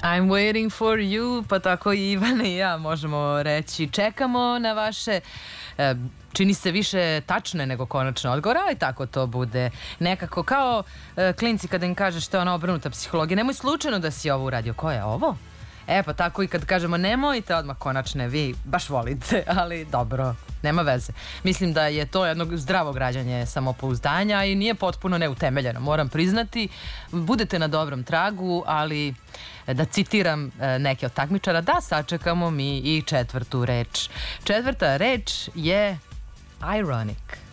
I'm waiting for you, pa tako i Ivana i ja možemo reći. Čekamo na vaše, čini se više tačne nego konačne odgovore, ali tako to bude. Nekako kao klinci kada im kažeš što je ona obrnuta psihologija. Nemoj slučajno da si ovo uradio. Ko je ovo? Pa tako i kad kažemo nemojte odmah konačne, vi baš volite, ali dobro, nema veze. Mislim da je to jedno zdravo građanje samopouzdanja i nije potpuno neutemeljeno, moram priznati. Budete na dobrom tragu, ali da citiram neke od takmičara, da sačekamo mi i četvrtu reč. Četvrta reč je ironic.